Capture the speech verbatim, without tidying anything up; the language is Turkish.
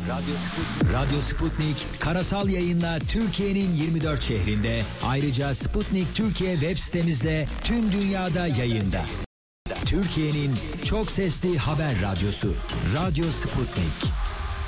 Radyo Sputnik. Radyo Sputnik karasal yayınla Türkiye'nin yirmi dört şehrinde, ayrıca Sputnik Türkiye web sitemizde tüm dünyada yayında. Türkiye'nin çok sesli haber radyosu Radyo Sputnik.